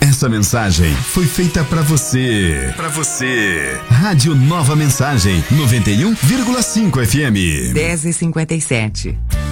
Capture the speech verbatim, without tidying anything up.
Essa mensagem foi feita pra você. Pra você. Rádio Nova Mensagem, noventa e um vírgula cinco F M. dez e cinquenta e sete.